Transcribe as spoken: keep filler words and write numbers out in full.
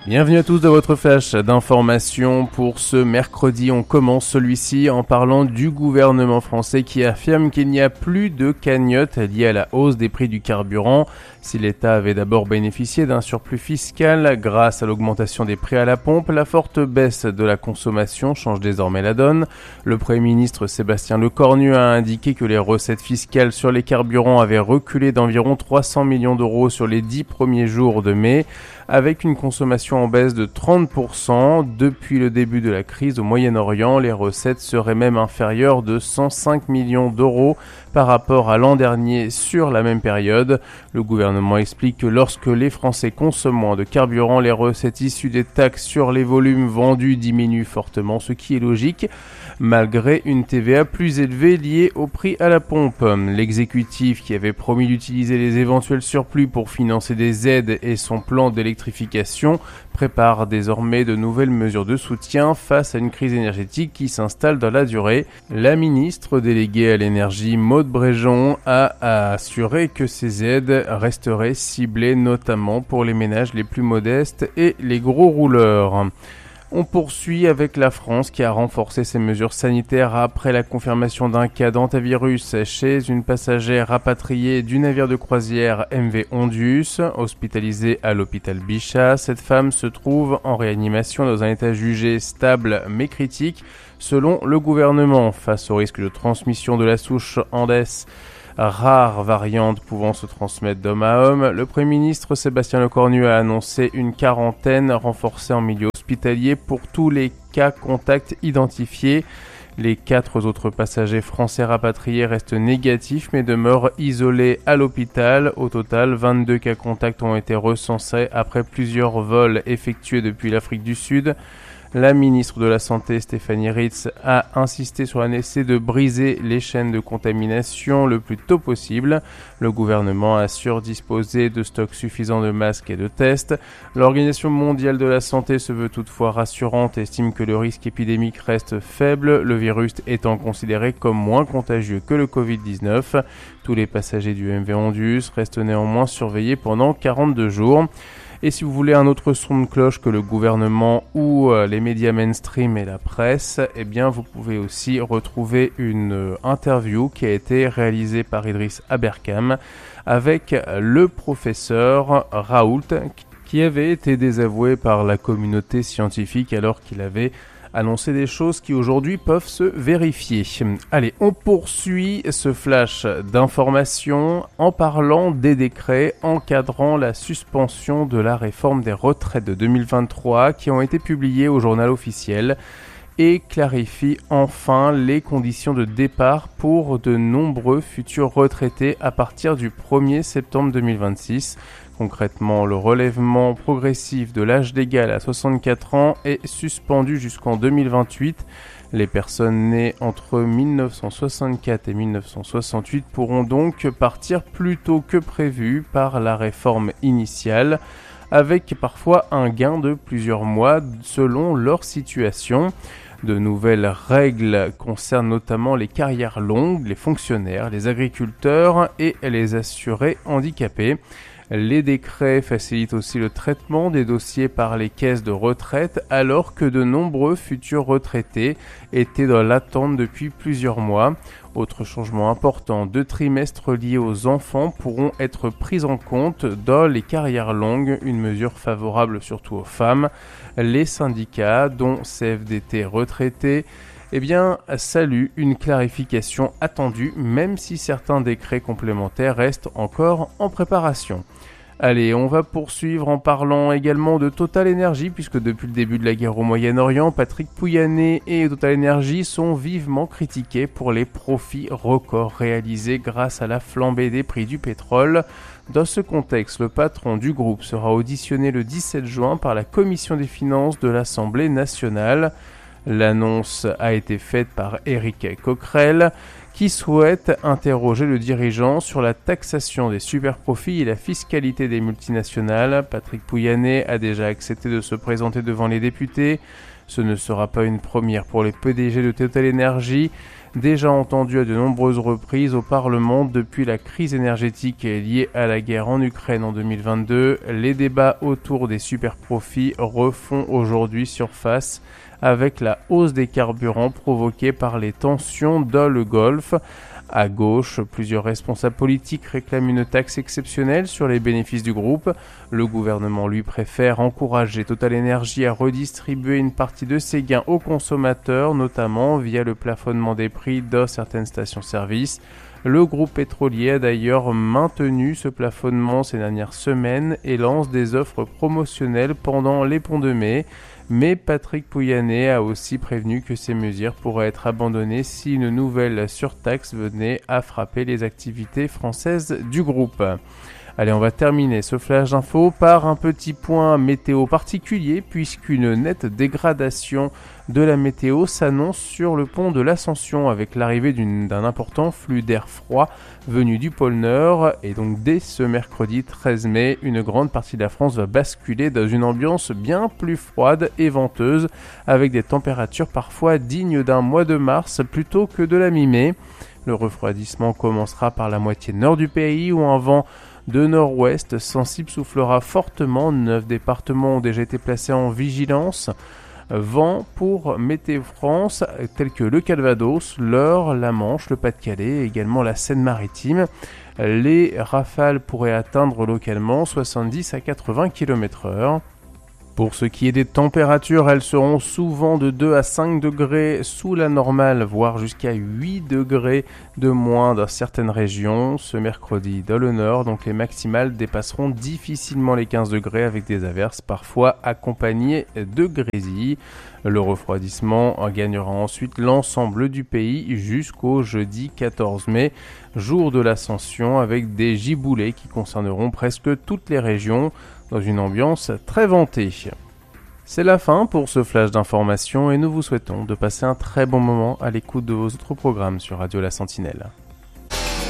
Bienvenue à tous dans votre flash d'information pour ce mercredi. On commence celui-ci en parlant du gouvernement français qui affirme qu'il n'y a plus de cagnotte liée à la hausse des prix du carburant. Si l'État avait d'abord bénéficié d'un surplus fiscal grâce à l'augmentation des prix à la pompe, la forte baisse de la consommation change désormais la donne. Le Premier ministre Sébastien Lecornu a indiqué que les recettes fiscales sur les carburants avaient reculé d'environ trois cents millions d'euros sur les dix premiers jours de mai, avec une consommation en baisse de trente pour cent. Depuis le début de la crise au Moyen-Orient, les recettes seraient même inférieures de cent cinq millions d'euros par rapport à l'an dernier sur la même période. Le gouvernement explique que lorsque les Français consomment moins de carburant, les recettes issues des taxes sur les volumes vendus diminuent fortement, ce qui est logique, malgré une T V A plus élevée liée au prix à la pompe. L'exécutif, qui avait promis d'utiliser les éventuels surplus pour financer des aides et son plan d'électrification, prépare désormais de nouvelles mesures de soutien face à une crise énergétique qui s'installe dans la durée. La ministre déléguée à l'énergie, Maud Brejon, a assuré que ces aides resteraient ciblées notamment pour les ménages les plus modestes et les gros rouleurs. On poursuit avec la France qui a renforcé ses mesures sanitaires après la confirmation d'un cas d'hantavirus chez une passagère rapatriée du navire de croisière M V Ondius, hospitalisée à l'hôpital Bichat. Cette femme se trouve en réanimation dans un état jugé stable mais critique, selon le gouvernement, face au risque de transmission de la souche Andes, rare variante pouvant se transmettre d'homme à homme. Le Premier ministre Sébastien Lecornu a annoncé une quarantaine renforcée en milieu hospitalier pour tous les cas contacts identifiés. Les quatre autres passagers français rapatriés restent négatifs mais demeurent isolés à l'hôpital. Au total, vingt-deux cas contacts ont été recensés après plusieurs vols effectués depuis l'Afrique du Sud. La ministre de la Santé, Stéphanie Ritz, a insisté sur la nécessité de briser les chaînes de contamination le plus tôt possible. Le gouvernement assure disposer de stocks suffisants de masques et de tests. L'Organisation mondiale de la santé se veut toutefois rassurante et estime que le risque épidémique reste faible, le virus étant considéré comme moins contagieux que le covid dix-neuf. Tous les passagers du M V Ondius restent néanmoins surveillés pendant quarante-deux jours. Et si vous voulez un autre son de cloche que le gouvernement ou euh, les médias mainstream et la presse, eh bien vous pouvez aussi retrouver une euh, interview qui a été réalisée par Idriss Aberkam avec le professeur Raoult, qui avait été désavoué par la communauté scientifique alors qu'il avait annoncer des choses qui aujourd'hui peuvent se vérifier. Allez, on poursuit ce flash d'informations en parlant des décrets encadrant la suspension de la réforme des retraites de deux mille vingt-trois qui ont été publiés au journal officiel et clarifient enfin les conditions de départ pour de nombreux futurs retraités à partir du premier septembre deux mille vingt-six. Concrètement, le relèvement progressif de l'âge légal à soixante-quatre ans est suspendu jusqu'en deux mille vingt-huit. Les personnes nées entre mille neuf cent soixante-quatre et mille neuf cent soixante-huit pourront donc partir plus tôt que prévu par la réforme initiale, avec parfois un gain de plusieurs mois selon leur situation. De nouvelles règles concernent notamment les carrières longues, les fonctionnaires, les agriculteurs et les assurés handicapés. Les décrets facilitent aussi le traitement des dossiers par les caisses de retraite alors que de nombreux futurs retraités étaient dans l'attente depuis plusieurs mois. Autre changement important, deux trimestres liés aux enfants pourront être pris en compte dans les carrières longues, une mesure favorable surtout aux femmes. Les syndicats, dont C F D T retraités, eh bien, salue une clarification attendue, même si certains décrets complémentaires restent encore en préparation. Allez, on va poursuivre en parlant également de Total Energy, puisque depuis le début de la guerre au Moyen-Orient, Patrick Pouyanné et Total Energy sont vivement critiqués pour les profits records réalisés grâce à la flambée des prix du pétrole. Dans ce contexte, le patron du groupe sera auditionné le dix-sept juin par la Commission des finances de l'Assemblée nationale. L'annonce a été faite par Éric Coquerel, qui souhaite interroger le dirigeant sur la taxation des superprofits et la fiscalité des multinationales. Patrick Pouyanné a déjà accepté de se présenter devant les députés. Ce ne sera pas une première pour les P D G de Total Energy. déjà entendu à de nombreuses reprises au Parlement depuis la crise énergétique liée à la guerre en Ukraine en deux mille vingt-deux. Les débats autour des superprofits refont aujourd'hui surface avec la hausse des carburants provoquée par les tensions dans le Golfe. À gauche, plusieurs responsables politiques réclament une taxe exceptionnelle sur les bénéfices du groupe. Le gouvernement, lui, préfère encourager Total Energy à redistribuer une partie de ses gains aux consommateurs, notamment via le plafonnement des prix dans certaines stations-service. Le groupe pétrolier a d'ailleurs maintenu ce plafonnement ces dernières semaines et lance des offres promotionnelles pendant les ponts de mai. Mais Patrick Pouyanné a aussi prévenu que ces mesures pourraient être abandonnées si une nouvelle surtaxe venait à frapper les activités françaises du groupe. Allez, on va terminer ce flash d'info par un petit point météo particulier puisqu'une nette dégradation de la météo s'annonce sur le pont de l'Ascension avec l'arrivée d'une, d'un important flux d'air froid venu du pôle Nord. Et donc dès ce mercredi treize mai, une grande partie de la France va basculer dans une ambiance bien plus froide et venteuse avec des températures parfois dignes d'un mois de mars plutôt que de la mi-mai. Le refroidissement commencera par la moitié nord du pays où un vent de nord-ouest sensible soufflera fortement. Neuf départements ont déjà été placés en vigilance. Vent pour Météo France, tels que le Calvados, l'Eure, la Manche, le Pas-de-Calais et également la Seine-Maritime. Les rafales pourraient atteindre localement soixante-dix à quatre-vingts kilomètres heure. Pour ce qui est des températures, elles seront souvent de deux à cinq degrés sous la normale, voire jusqu'à huit degrés de moins dans certaines régions. Ce mercredi, dans le nord, donc les maximales dépasseront difficilement les quinze degrés avec des averses parfois accompagnées de grésilles. Le refroidissement gagnera ensuite l'ensemble du pays jusqu'au jeudi quatorze mai, jour de l'Ascension, avec des giboulées qui concerneront presque toutes les régions dans une ambiance très ventée. C'est la fin pour ce flash d'information et nous vous souhaitons de passer un très bon moment à l'écoute de vos autres programmes sur Radio La Sentinelle.